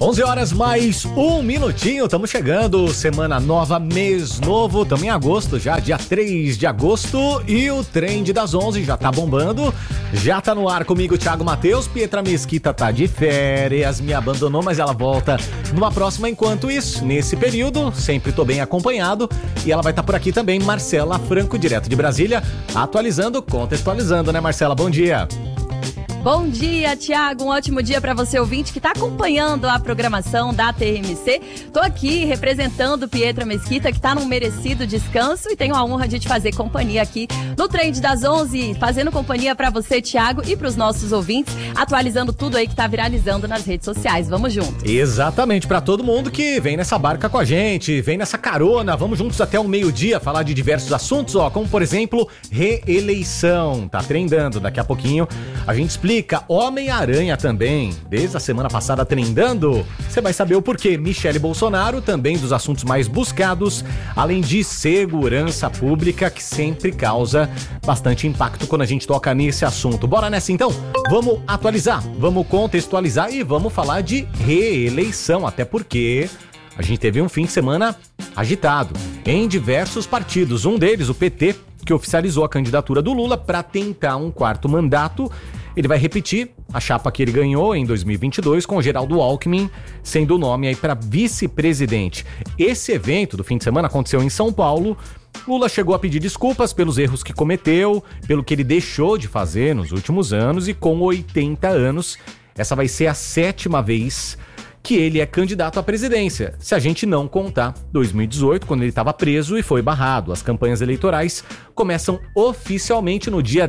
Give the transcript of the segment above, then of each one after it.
11 horas mais um minutinho, estamos chegando, semana nova, mês novo, estamos em agosto já, dia 3 de agosto e o Trend das 11 já tá bombando, já tá no ar comigo Thiago Matheus, Pietra Mesquita tá de férias, me abandonou, mas ela volta numa próxima. Enquanto isso, nesse período, sempre tô bem acompanhado e ela vai estar por aqui também, Marcela Franco, direto de Brasília, atualizando, contextualizando, né Marcela? Bom dia! Bom dia, Thiago. Um ótimo dia para você, ouvinte, que está acompanhando a programação da TMC. Tô aqui representando Pietra Mesquita, que está num merecido descanso e tenho a honra de te fazer companhia aqui no Trend das 11, fazendo companhia para você, Thiago, e para os nossos ouvintes, atualizando tudo aí que tá viralizando nas redes sociais. Vamos juntos. Exatamente, para todo mundo que vem nessa barca com a gente, vem nessa carona, vamos juntos até o meio-dia falar de diversos assuntos, como por exemplo, reeleição. Tá trendando, daqui a pouquinho a gente explica. Homem-Aranha também, desde a semana passada trendando. Você vai saber o porquê. Michele Bolsonaro, também dos assuntos mais buscados, além de segurança pública, que sempre causa bastante impacto quando a gente toca nesse assunto. Bora nessa então? Vamos atualizar, vamos contextualizar e vamos falar de reeleição, até porque a gente teve um fim de semana agitado em diversos partidos. Um deles, o PT, que oficializou a candidatura do Lula para tentar um quarto mandato. Ele vai repetir a chapa que ele ganhou em 2022 com o Geraldo Alckmin, sendo o nome aí para vice-presidente. Esse evento do fim de semana aconteceu em São Paulo. Lula chegou a pedir desculpas pelos erros que cometeu, pelo que ele deixou de fazer nos últimos anos e com 80 anos, essa vai ser a 7ª vez que ele é candidato à presidência, se a gente não contar 2018, quando ele estava preso e foi barrado. As campanhas eleitorais começam oficialmente no dia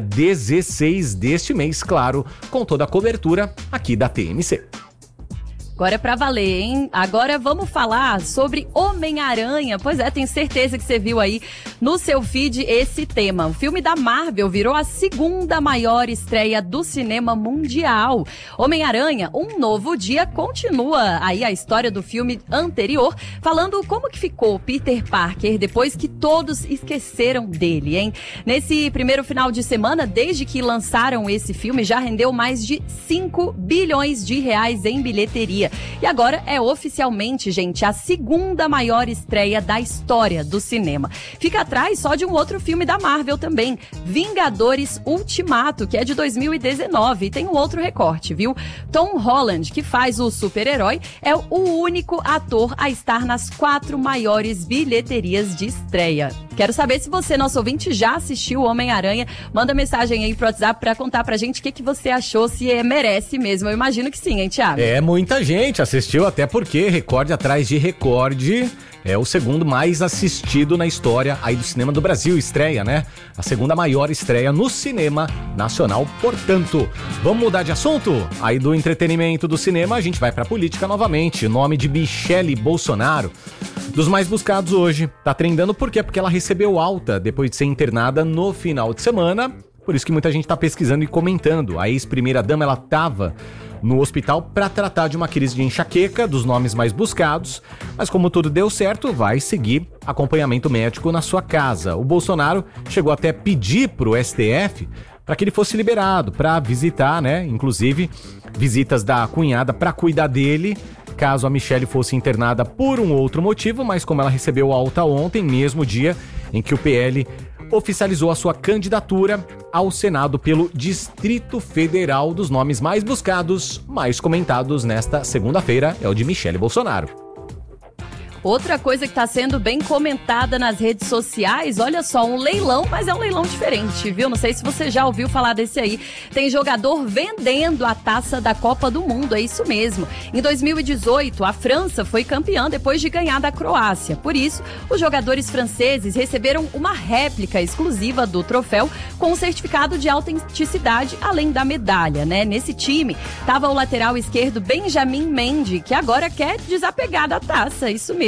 16 deste mês, claro, com toda a cobertura aqui da TMC. Agora é pra valer, hein? Agora vamos falar sobre Homem-Aranha. Pois é, tenho certeza que você viu aí no seu feed esse tema. O filme da Marvel virou a 2ª maior estreia do cinema mundial. Homem-Aranha, Um Novo Dia, continua aí a história do filme anterior, falando como que ficou Peter Parker depois que todos esqueceram dele, hein? Nesse primeiro final de semana, desde que lançaram esse filme, já rendeu mais de 5 bilhões de reais em bilheteria. E agora é oficialmente, gente, a 2ª maior estreia da história do cinema. Fica atrás só de um outro filme da Marvel também, Vingadores Ultimato, que é de 2019 e tem um outro recorte, viu? Tom Holland, que faz o super-herói, é o único ator a estar nas 4 maiores bilheterias de estreia. Quero saber se você, nosso ouvinte, já assistiu Homem-Aranha. Manda mensagem aí pro WhatsApp pra contar pra gente o que você achou, se merece mesmo. Eu imagino que sim, hein, Thiago? É, muita gente assistiu, até porque recorde atrás de recorde. É o segundo mais assistido na história aí do cinema do Brasil, estreia, né? A 2ª maior estreia no cinema nacional, portanto. Vamos mudar de assunto? Aí do entretenimento do cinema, a gente vai pra política novamente. O nome de Michele Bolsonaro, dos mais buscados hoje. Tá trendando por quê? Porque ela recebeu alta depois de ser internada no final de semana. Por isso que muita gente tá pesquisando e comentando. A ex-primeira-dama, ela tava no hospital para tratar de uma crise de enxaqueca, dos nomes mais buscados, mas como tudo deu certo, vai seguir acompanhamento médico na sua casa. O Bolsonaro chegou até a pedir pro STF para que ele fosse liberado, para visitar, né, inclusive visitas da cunhada para cuidar dele, caso a Michele fosse internada por um outro motivo, mas como ela recebeu alta ontem, mesmo dia em que o PL oficializou a sua candidatura ao Senado pelo Distrito Federal, dos nomes mais buscados, mais comentados nesta segunda-feira, é o de Michele Bolsonaro. Outra coisa que está sendo bem comentada nas redes sociais, olha só, um leilão, mas é um leilão diferente, viu? Não sei se você já ouviu falar desse aí. Tem jogador vendendo a taça da Copa do Mundo, é isso mesmo. Em 2018, a França foi campeã depois de ganhar da Croácia. Por isso, os jogadores franceses receberam uma réplica exclusiva do troféu com um certificado de autenticidade, além da medalha, né? Nesse time, estava o lateral esquerdo Benjamin Mendy, que agora quer desapegar da taça, isso mesmo.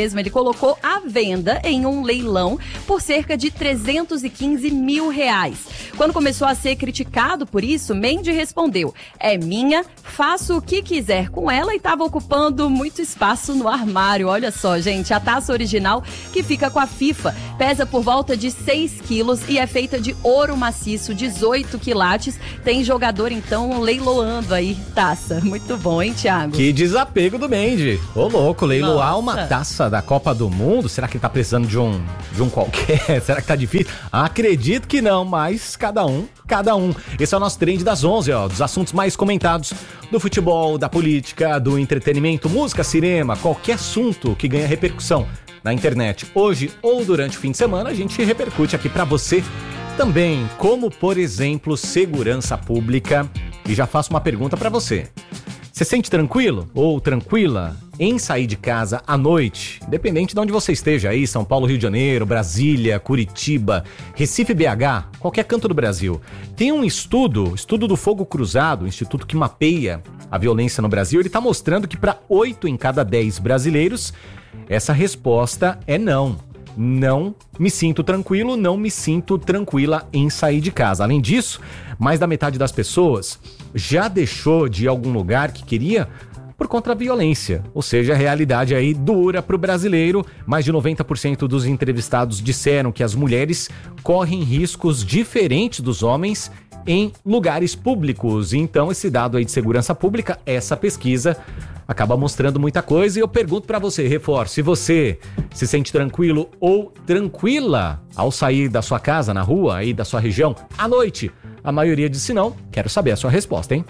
mesmo, ele colocou à venda em um leilão por cerca de R$315 mil. Quando começou a ser criticado por isso, Mendy respondeu: é minha, faço o que quiser com ela, e estava ocupando muito espaço no armário. Olha só, gente, a taça original que fica com a FIFA pesa por volta de 6 quilos e é feita de ouro maciço, 18 quilates. Tem jogador, então, leiloando aí taça. Muito bom, hein, Thiago? Que desapego do Mendy. Ô, louco, leiloar uma taça da Copa do Mundo? Será que ele tá precisando de um qualquer? Será que tá difícil? Acredito que não, mas cada um. Esse é o nosso Trend das 11, ó, dos assuntos mais comentados do futebol, da política, do entretenimento, música, cinema, qualquer assunto que ganha repercussão na internet. Hoje ou durante o fim de semana, a gente repercute aqui pra você também, como, por exemplo, segurança pública. E já faço uma pergunta pra você. Você se sente tranquilo ou tranquila em sair de casa à noite? Independente de onde você esteja aí, São Paulo, Rio de Janeiro, Brasília, Curitiba, Recife, BH, qualquer canto do Brasil. Tem um estudo do Fogo Cruzado, instituto que mapeia a violência no Brasil. Ele está mostrando que para 8 em cada 10 brasileiros, essa resposta é não. Não me sinto tranquilo, não me sinto tranquila em sair de casa. Além disso, mais da metade das pessoas já deixou de ir a algum lugar que queria por conta da violência. Ou seja, a realidade aí dura para o brasileiro. Mais de 90% dos entrevistados disseram que as mulheres correm riscos diferentes dos homens em lugares públicos. Então, esse dado aí de segurança pública, essa pesquisa acaba mostrando muita coisa. E eu pergunto pra você, reforço, se você se sente tranquilo ou tranquila ao sair da sua casa, na rua, aí da sua região, à noite. A maioria disse não. Quero saber a sua resposta, hein?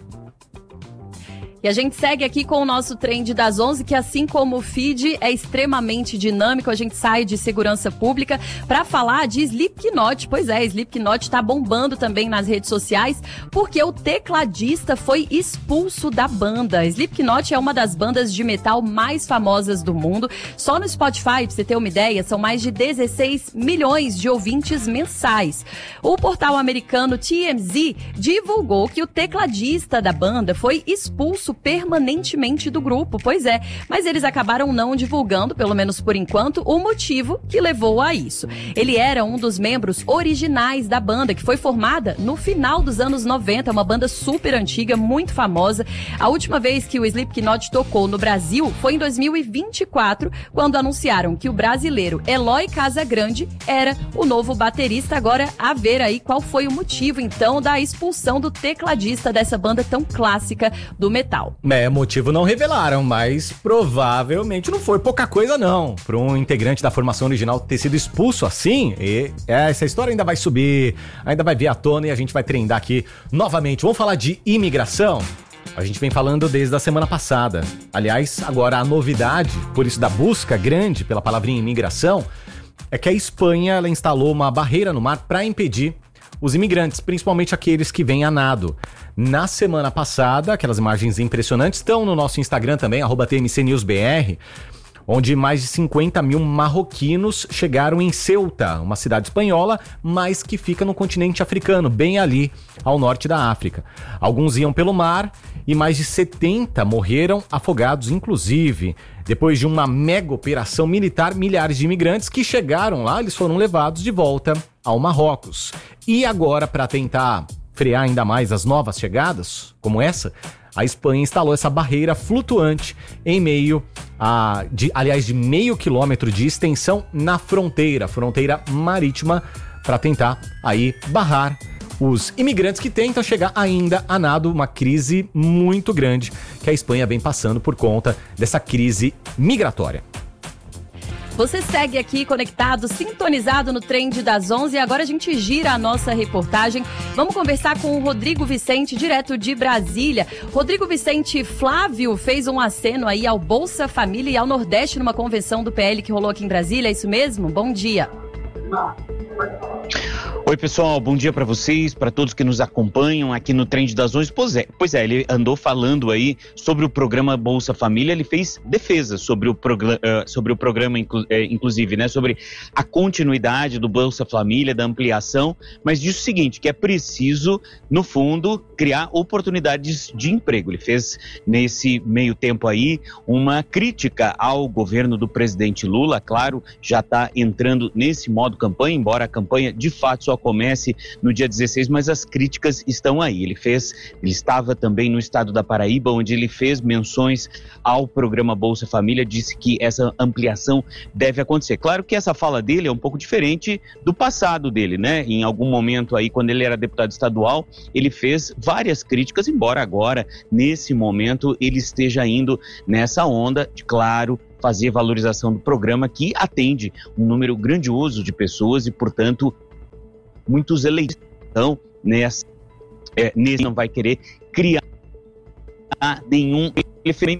E a gente segue aqui com o nosso Trend das 11, que assim como o feed é extremamente dinâmico, a gente sai de segurança pública para falar de Slipknot. Pois é, Slipknot tá bombando também nas redes sociais, porque o tecladista foi expulso da banda. Slipknot é uma das bandas de metal mais famosas do mundo. Só no Spotify, pra você ter uma ideia, são mais de 16 milhões de ouvintes mensais. O portal americano TMZ divulgou que o tecladista da banda foi expulso permanentemente do grupo. Pois é, mas eles acabaram não divulgando, pelo menos por enquanto, o motivo que levou a isso. Ele era um dos membros originais da banda, que foi formada no final dos anos 90, uma banda super antiga, muito famosa. A última vez que o Slipknot tocou no Brasil foi em 2024, quando anunciaram que o brasileiro Eloy Casagrande era o novo baterista. Agora, a ver aí qual foi o motivo, então, da expulsão do tecladista dessa banda tão clássica do metal. Motivo não revelaram, mas provavelmente não foi pouca coisa não, para um integrante da formação original ter sido expulso assim. E essa história ainda vai subir, ainda vai vir à tona e a gente vai trendar aqui novamente. Vamos falar de imigração? A gente vem falando desde a semana passada. Aliás, agora a novidade, por isso da busca grande pela palavrinha imigração, é que a Espanha ela instalou uma barreira no mar para impedir os imigrantes, principalmente aqueles que vêm a nado. Na semana passada, aquelas imagens impressionantes estão no nosso Instagram também, @TMCNewsBR, onde mais de 50 mil marroquinos chegaram em Ceuta, uma cidade espanhola, mas que fica no continente africano, bem ali ao norte da África. Alguns iam pelo mar e mais de 70 morreram afogados, inclusive. Depois de uma mega operação militar, milhares de imigrantes que chegaram lá, eles foram levados de volta ao Marrocos. E agora, para tentar frear ainda mais as novas chegadas, como essa, a Espanha instalou essa barreira flutuante em meio de meio quilômetro de extensão na fronteira marítima, para tentar aí barrar os imigrantes que tentam chegar ainda a nado. Uma crise muito grande que a Espanha vem passando por conta dessa crise migratória. Você segue aqui conectado, sintonizado no Trend das 11 e agora a gente gira a nossa reportagem. Vamos conversar com o Rodrigo Vicente, direto de Brasília. Rodrigo Vicente, Flávio fez um aceno aí ao Bolsa Família e ao Nordeste numa convenção do PL que rolou aqui em Brasília, é isso mesmo? Bom dia. Oi, pessoal, bom dia para vocês, para todos que nos acompanham aqui no Trend das 11. Pois é, ele andou falando aí sobre o programa Bolsa Família, ele fez defesa sobre o programa, inclusive, né, sobre a continuidade do Bolsa Família, da ampliação, mas disse o seguinte, que é preciso, no fundo, criar oportunidades de emprego. Ele fez, nesse meio tempo aí, uma crítica ao governo do presidente Lula, claro, já está entrando nesse modo campanha, embora a campanha de fato só comece no dia 16, mas as críticas estão aí. Ele estava também no estado da Paraíba, onde ele fez menções ao programa Bolsa Família, disse que essa ampliação deve acontecer. Claro que essa fala dele é um pouco diferente do passado dele, né? Em algum momento aí, quando ele era deputado estadual, ele fez várias críticas, embora agora, nesse momento, ele esteja indo nessa onda de, claro, fazer valorização do programa que atende um número grandioso de pessoas e, portanto, muitos eleitores nesse não vai querer criar nenhum efeito.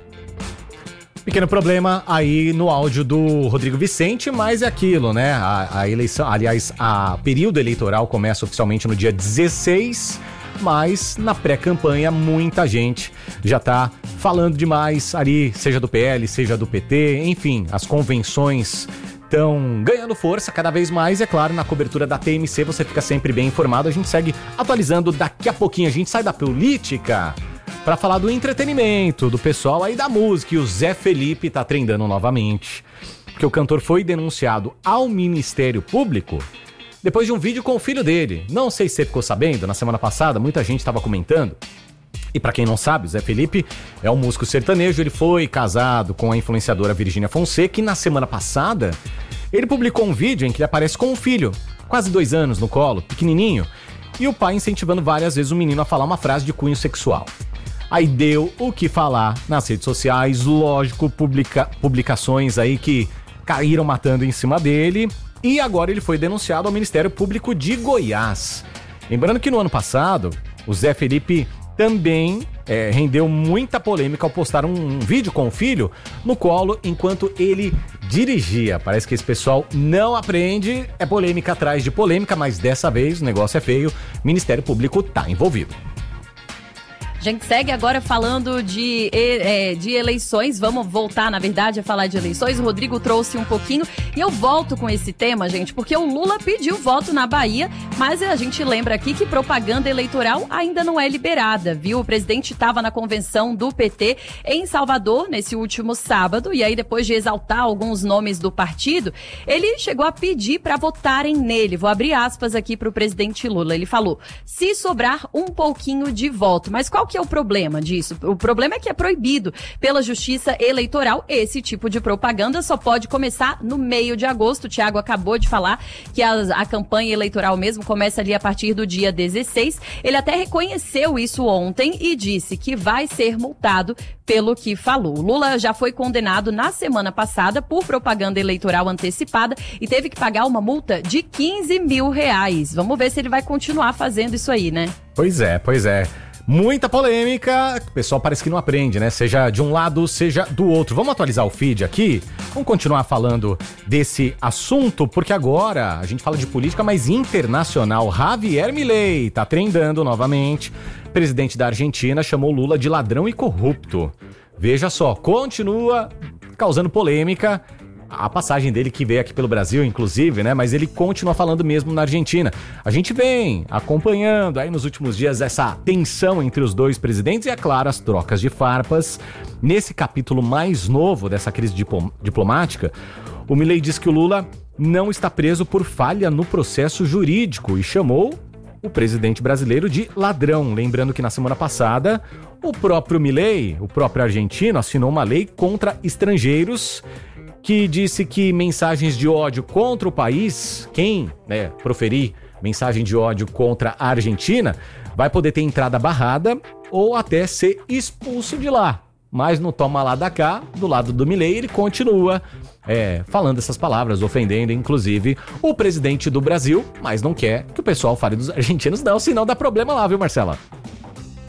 Pequeno problema aí no áudio do Rodrigo Vicente, mas é aquilo, né? A eleição, aliás, a período eleitoral começa oficialmente no dia 16, mas na pré-campanha muita gente já tá falando demais ali, seja do PL, seja do PT, enfim, as convenções estão ganhando força cada vez mais, é claro, na cobertura da TMC você fica sempre bem informado, a gente segue atualizando, daqui a pouquinho a gente sai da política para falar do entretenimento, do pessoal aí da música, e o Zé Felipe tá trendando novamente, porque o cantor foi denunciado ao Ministério Público depois de um vídeo com o filho dele. Não sei se você ficou sabendo, na semana passada muita gente estava comentando. E pra quem não sabe, o Zé Felipe é um músico sertanejo, ele foi casado com a influenciadora Virgínia Fonseca e na semana passada ele publicou um vídeo em que ele aparece com um filho, quase 2 anos no colo, pequenininho, e o pai incentivando várias vezes o menino a falar uma frase de cunho sexual. Aí deu o que falar nas redes sociais, lógico, publicações aí que caíram matando em cima dele, e agora ele foi denunciado ao Ministério Público de Goiás. Lembrando que no ano passado, o Zé Felipe também rendeu muita polêmica ao postar um vídeo com o filho no colo enquanto ele dirigia. Parece que esse pessoal não aprende, é polêmica atrás de polêmica, mas dessa vez o negócio é feio, o Ministério Público tá envolvido. A gente segue agora falando de eleições, vamos voltar, na verdade, a falar de eleições. O Rodrigo trouxe um pouquinho e eu volto com esse tema, gente, porque o Lula pediu voto na Bahia, mas a gente lembra aqui que propaganda eleitoral ainda não é liberada, viu? O presidente estava na convenção do PT em Salvador nesse último sábado e aí depois de exaltar alguns nomes do partido, ele chegou a pedir para votarem nele. Vou abrir aspas aqui para o presidente Lula. Ele falou, se sobrar um pouquinho de voto, mas qual que é o problema disso? O problema é que é proibido pela Justiça Eleitoral. Esse tipo de propaganda só pode começar no meio de agosto. O Thiago acabou de falar que a campanha eleitoral mesmo começa ali a partir do dia 16. Ele até reconheceu isso ontem e disse que vai ser multado pelo que falou. O Lula já foi condenado na semana passada por propaganda eleitoral antecipada e teve que pagar uma multa de R$15 mil. Vamos ver se ele vai continuar fazendo isso aí, né? Pois é. Muita polêmica, o pessoal parece que não aprende, né? Seja de um lado, seja do outro. Vamos atualizar o feed aqui? Vamos continuar falando desse assunto, porque agora a gente fala de política, mas internacional. Javier Milei tá trendando novamente. O presidente da Argentina chamou Lula de ladrão e corrupto. Veja só, continua causando polêmica. A passagem dele que veio aqui pelo Brasil, inclusive, né? Mas ele continua falando mesmo na Argentina. A gente vem acompanhando aí nos últimos dias essa tensão entre os dois presidentes e, é claro, as trocas de farpas. Nesse capítulo mais novo dessa crise diplomática, o Milei diz que o Lula não está preso por falha no processo jurídico e chamou o presidente brasileiro de ladrão. Lembrando que na semana passada, o próprio Milei, o próprio argentino, assinou uma lei contra estrangeiros que disse que mensagens de ódio contra o país, quem proferir mensagem de ódio contra a Argentina, vai poder ter entrada barrada ou até ser expulso de lá. Mas no toma lá da cá, do lado do Milei, ele continua falando essas palavras, ofendendo inclusive o presidente do Brasil, mas não quer que o pessoal fale dos argentinos não, senão dá problema lá, viu, Marcela?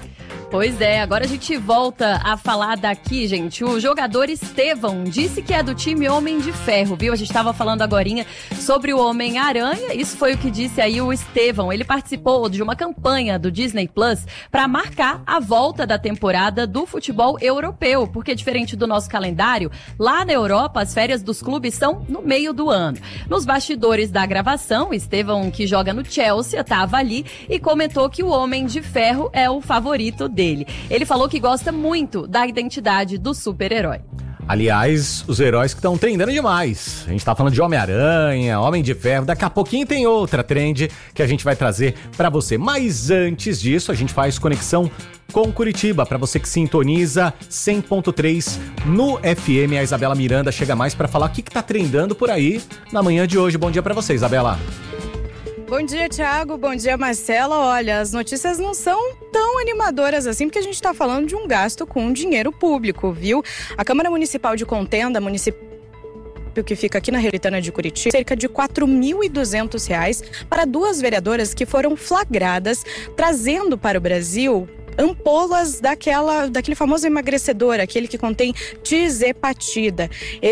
Pois é, agora a gente volta a falar daqui, gente. O jogador Estevão disse que é do time Homem de Ferro, viu? A gente estava falando agorinha sobre o Homem-Aranha. Isso foi o que disse aí o Estevão. Ele participou de uma campanha do Disney Plus para marcar a volta da temporada do futebol europeu, porque diferente do nosso calendário, lá na Europa as férias dos clubes são no meio do ano. Nos bastidores da gravação, Estevão, que joga no Chelsea, estava ali e comentou que o Homem de Ferro é o favorito dele. Ele falou que gosta muito da identidade do super-herói. Aliás, os heróis que estão trendando demais. A gente tá falando de Homem-Aranha, Homem de Ferro. Daqui a pouquinho tem outra trend que a gente vai trazer pra você. Mas antes disso, a gente faz conexão com Curitiba. Pra você que sintoniza 100.3 no FM, a Isabela Miranda chega mais pra falar o que tá trendando por aí na manhã de hoje. Bom dia pra você, Isabela. Bom dia, Thiago. Bom dia, Marcela. Olha, as notícias não são tão animadoras assim, porque a gente está falando de um gasto com dinheiro público, viu? A Câmara Municipal de Contenda, município que fica aqui na Realitana de Curitiba, cerca de R$ 4.200 para duas vereadoras que foram flagradas trazendo para o Brasil ampolas daquele famoso emagrecedor, aquele que contém tirzepatida.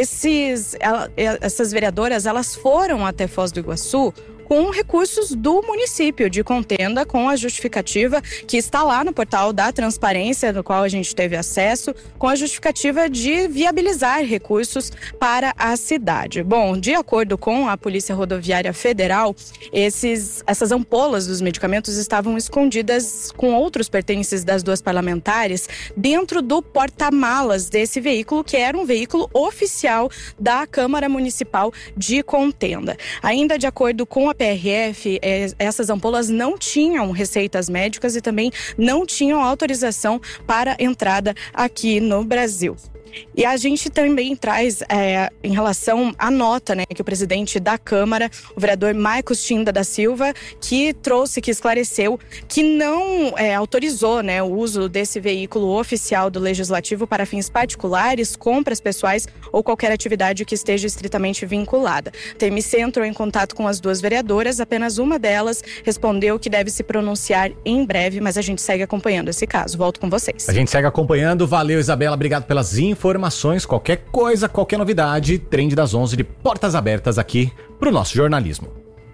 Essas vereadoras, elas foram até Foz do Iguaçu com recursos do município de Contenda, com a justificativa que está lá no portal da transparência, no qual a gente teve acesso, com a justificativa de viabilizar recursos para a cidade. Bom, de acordo com a Polícia Rodoviária Federal, essas ampolas dos medicamentos estavam escondidas com outros pertences das duas parlamentares dentro do porta-malas desse veículo, que era um veículo oficial da Câmara Municipal de Contenda. Ainda de acordo com a PRF, essas ampolas não tinham receitas médicas e também não tinham autorização para entrada aqui no Brasil. E a gente também traz em relação à nota, né, que o presidente da Câmara, o vereador Marcos Tinda da Silva, que esclareceu que não autorizou, né, o uso desse veículo oficial do Legislativo para fins particulares, compras pessoais ou qualquer atividade que esteja estritamente vinculada. A TMC entrou em contato com as duas vereadoras, apenas uma delas respondeu que deve se pronunciar em breve, mas a gente segue acompanhando esse caso. Volto com vocês. A gente segue acompanhando. Valeu, Isabela. Obrigado pelas informações, qualquer coisa, qualquer novidade, Trend das 11 de portas abertas aqui pro nosso jornalismo.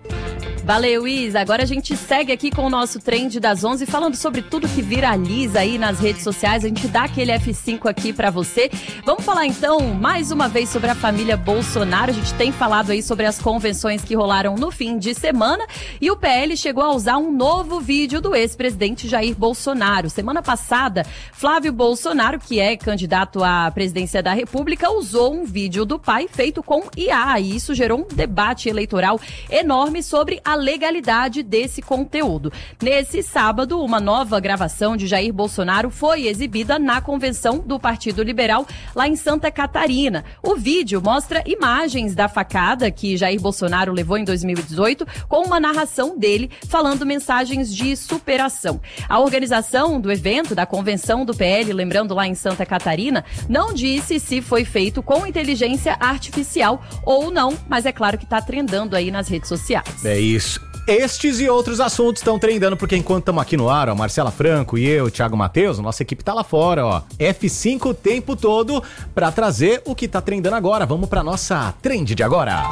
Valeu, Isa. Agora a gente segue aqui com o nosso Trend das 11, falando sobre tudo que viraliza aí nas redes sociais. A gente dá aquele F5 aqui pra você. Vamos falar então, mais uma vez, sobre a família Bolsonaro. A gente tem falado aí sobre as convenções que rolaram no fim de semana e o PL chegou a usar um novo vídeo do ex-presidente Jair Bolsonaro. Semana passada, Flávio Bolsonaro, que é candidato à presidência da República, usou um vídeo do pai feito com IA e isso gerou um debate eleitoral enorme sobre a legalidade desse conteúdo. Nesse sábado, uma nova gravação de Jair Bolsonaro foi exibida na convenção do Partido Liberal lá em Santa Catarina. O vídeo mostra imagens da facada que Jair Bolsonaro levou em 2018 com uma narração dele falando mensagens de superação. A organização do evento, da convenção do PL, lembrando lá em Santa Catarina, não disse se foi feito com inteligência artificial ou não, mas é claro que está trendando aí nas redes sociais. É isso. Estes e outros assuntos estão trendando, porque enquanto estamos aqui no ar, ó, Marcela Franco e eu, Thiago Matheus, nossa equipe tá lá fora, ó. F5 o tempo todo pra trazer o que tá trendando agora. Vamos pra nossa trend de agora.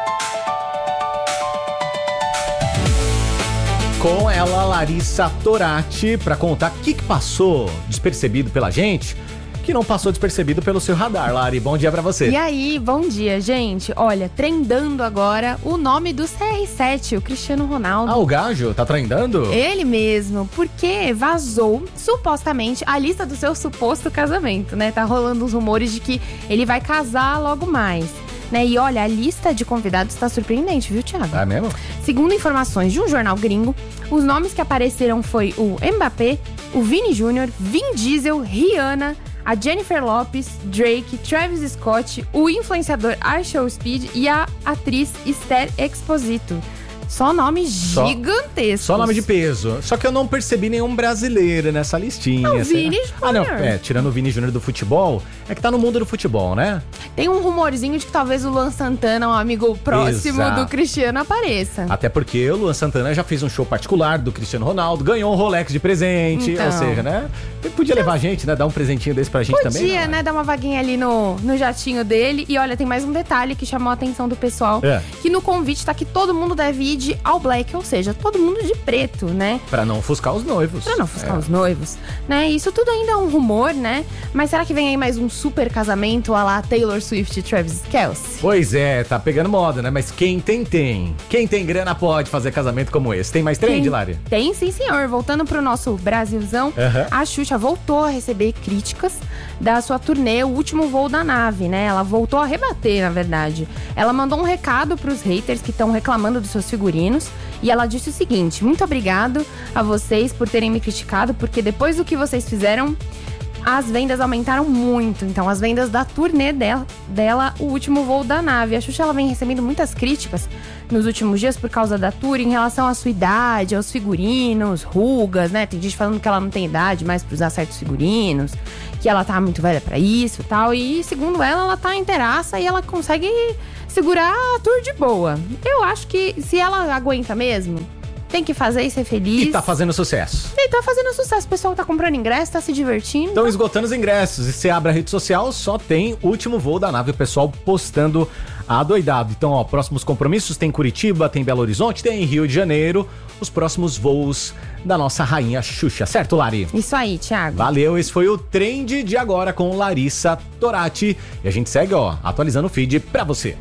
Com ela, Larissa Torati, pra contar o que passou despercebido pela gente, que não passou despercebido pelo seu radar, Lari. Bom dia pra você. E aí, bom dia, gente. Olha, trendando agora o nome do CR7, o Cristiano Ronaldo. Ah, o gajo tá trendando? Ele mesmo, porque vazou, supostamente, a lista do seu suposto casamento, né? Tá rolando uns rumores de que ele vai casar logo mais, né? E olha, a lista de convidados tá surpreendente, viu, Thiago? É mesmo? Segundo informações de um jornal gringo, os nomes que apareceram foi o Mbappé, o Vini Jr., Vin Diesel, Rihanna, a Jennifer Lopez, Drake, Travis Scott, o influenciador Arshel Speed e a atriz Esther Exposito. Só nome gigantesco. Só nome de peso. Só que eu não percebi nenhum brasileiro nessa listinha. O Vini Júnior. Tirando o Vini Júnior do futebol, é que tá no mundo do futebol, né? Tem um rumorzinho de que talvez o Luan Santana, um amigo próximo do Cristiano, apareça. Até porque o Luan Santana já fez um show particular do Cristiano Ronaldo, ganhou um Rolex de presente, ou seja, né? Ele podia levar a gente, né? Dar um presentinho desse pra gente também. Podia, né? Dar uma vaguinha ali no jatinho dele. E olha, tem mais um detalhe que chamou a atenção do pessoal. Que no convite tá que todo mundo deve ir de all black, ou seja, todo mundo de preto, né? Pra não ofuscar os noivos. Os noivos, né? Isso tudo ainda é um rumor, né? Mas será que vem aí mais um super casamento à la Taylor Swift e Travis Kelce? Pois é, tá pegando moda, né? Mas quem tem. Quem tem grana pode fazer casamento como esse. Tem mais trend, Lari? Tem, sim, senhor. Voltando pro nosso Brasilzão, a Xuxa voltou a receber críticas da sua turnê, O Último Voo da Nave, né? Ela voltou a rebater, na verdade. Ela mandou um recado pros haters que estão reclamando dos seus figurinos e ela disse o seguinte: muito obrigado a vocês por terem me criticado, porque depois do que vocês fizeram, as vendas aumentaram muito. Então, as vendas da turnê dela, O Último Voo da Nave. A Xuxa, ela vem recebendo muitas críticas nos últimos dias por causa da tour em relação à sua idade, aos figurinos, rugas, né? Tem gente falando que ela não tem idade mais pra usar certos figurinos, que ela tá muito velha pra isso e tal. E, segundo ela tá inteiraça e ela consegue segurar a tour de boa. Eu acho que se ela aguenta mesmo, tem que fazer e ser feliz. E tá fazendo sucesso. O pessoal tá comprando ingresso, tá se divertindo. Estão esgotando os ingressos. E você abre a rede social, só tem O Último Voo da Nave. O pessoal postando adoidado. Então, ó, próximos compromissos tem Curitiba, tem Belo Horizonte, tem Rio de Janeiro. Os próximos voos da nossa rainha Xuxa. Certo, Lari? Isso aí, Thiago. Valeu, esse foi o Trend de Agora com Larissa Torati. E a gente segue, ó, atualizando o feed pra você.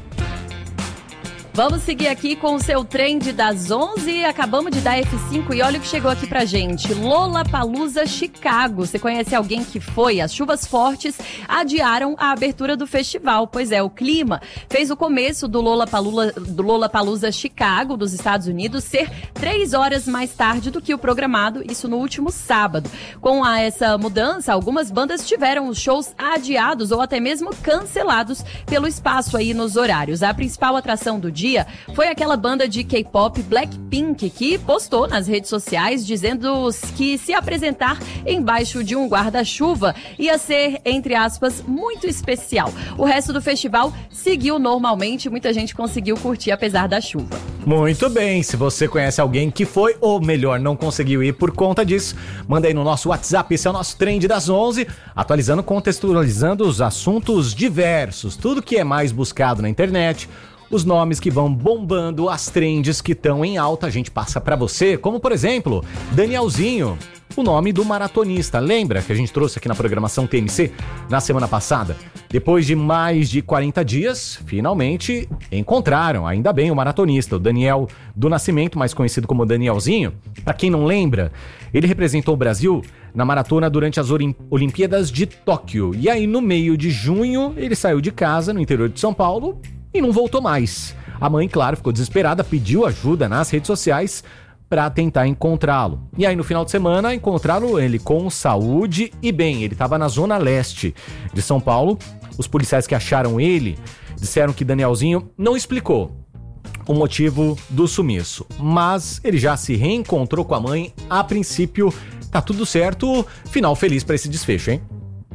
Vamos seguir aqui com o seu trend das 11. Acabamos de dar F5 e olha o que chegou aqui pra gente. Lollapalooza Chicago. Você conhece alguém que foi? As chuvas fortes adiaram a abertura do festival. Pois é, o clima fez o começo do Lollapalooza Chicago, dos Estados Unidos, ser 3 horas mais tarde do que o programado, isso no último sábado. Com essa mudança, algumas bandas tiveram os shows adiados ou até mesmo cancelados pelo espaço aí nos horários. A principal atração do dia foi aquela banda de K-pop Blackpink, que postou nas redes sociais dizendo que se apresentar embaixo de um guarda-chuva ia ser, entre aspas, muito especial. O resto do festival seguiu normalmente, muita gente conseguiu curtir apesar da chuva. Muito bem, se você conhece alguém que foi, ou melhor, não conseguiu ir por conta disso, manda aí no nosso WhatsApp, esse é o nosso Trend das 11, atualizando, contextualizando os assuntos diversos, tudo que é mais buscado na internet, os nomes que vão bombando, as trends que estão em alta, a gente passa pra você, como por exemplo, Danielzinho, o nome do maratonista. Lembra que a gente trouxe aqui na programação TMC na semana passada? Depois de mais de 40 dias, finalmente encontraram, ainda bem, o maratonista, o Daniel do Nascimento, mais conhecido como Danielzinho. Pra quem não lembra, ele representou o Brasil na maratona durante as Olimpíadas de Tóquio. E aí, no meio de junho, ele saiu de casa no interior de São Paulo e não voltou mais. A mãe, claro, ficou desesperada, pediu ajuda nas redes sociais para tentar encontrá-lo. E aí, no final de semana, encontraram ele com saúde e bem. Ele estava na zona leste de São Paulo. Os policiais que acharam ele disseram que Danielzinho não explicou o motivo do sumiço, mas ele já se reencontrou com a mãe. A princípio, tá tudo certo. Final feliz para esse desfecho, hein?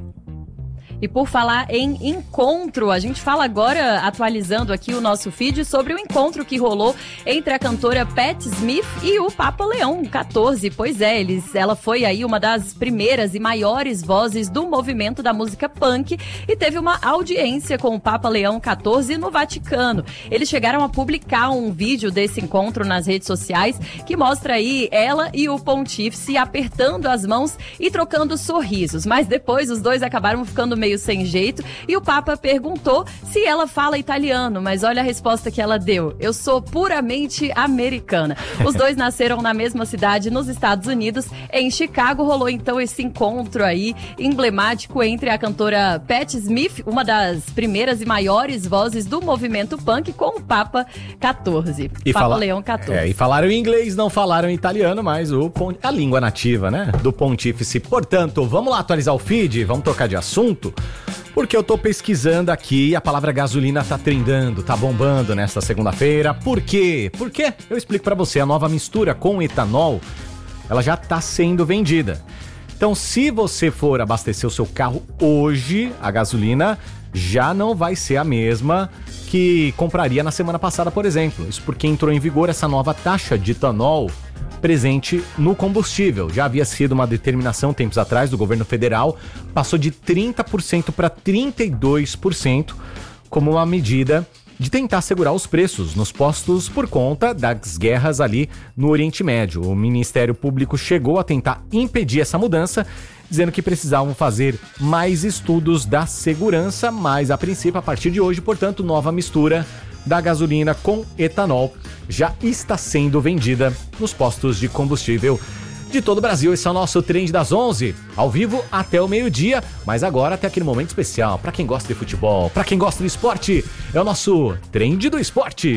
E por falar em encontro, a gente fala agora, atualizando aqui o nosso feed, sobre o encontro que rolou entre a cantora Patti Smith e o Papa Leão XIV. Pois é, ela foi aí uma das primeiras e maiores vozes do movimento da música punk e teve uma audiência com o Papa Leão XIV no Vaticano. Eles chegaram a publicar um vídeo desse encontro nas redes sociais que mostra aí ela e o pontífice apertando as mãos e trocando sorrisos. Mas depois os dois acabaram ficando meio sem jeito e o Papa perguntou se ela fala italiano, mas olha a resposta que ela deu: eu sou puramente americana. Os dois nasceram na mesma cidade nos Estados Unidos. Em Chicago rolou então esse encontro aí emblemático entre a cantora Patti Smith, uma das primeiras e maiores vozes do movimento punk, com o Papa XIV, Papa Leão XIV. E falaram em inglês, não falaram em italiano, mas a língua nativa, né, do pontífice. Portanto, vamos lá atualizar o feed, vamos trocar de assunto, Porque eu tô pesquisando aqui e a palavra gasolina tá trendando, tá bombando nesta segunda-feira. Por quê? Por quê? Eu explico pra você. A nova mistura com etanol, ela já tá sendo vendida. Então, se você for abastecer o seu carro hoje, a gasolina já não vai ser a mesma que compraria na semana passada, por exemplo. Isso porque entrou em vigor essa nova taxa de etanol presente no combustível. Já havia sido uma determinação tempos atrás do governo federal, passou de 30% para 32% como uma medida de tentar segurar os preços nos postos por conta das guerras ali no Oriente Médio. O Ministério Público chegou a tentar impedir essa mudança, dizendo que precisavam fazer mais estudos da segurança, mas a princípio, a partir de hoje, portanto, nova mistura da gasolina com etanol já está sendo vendida nos postos de combustível de todo o Brasil. Esse é o nosso Trend das 11, ao vivo até o meio-dia, mas agora até aquele momento especial, para quem gosta de futebol, para quem gosta de esporte, é o nosso Trend do Esporte.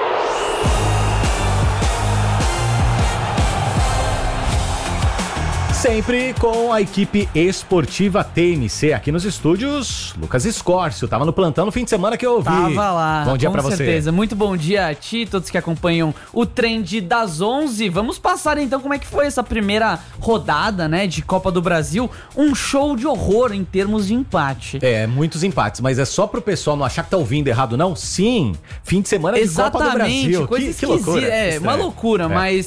Sempre com a equipe esportiva TNC aqui nos estúdios. Lucas Escórcio, tava no plantão no fim de semana que eu ouvi. Tava lá. Bom dia pra você. Com certeza. Muito bom dia a ti, todos que acompanham o Trend das 11. Vamos passar então como é que foi essa primeira rodada, né, de Copa do Brasil. Um show de horror em termos de empate. É, muitos empates, mas é só pro pessoal não achar que tá ouvindo errado, não? Sim, fim de semana de Copa do Brasil. Coisa que loucura. É, uma loucura, mas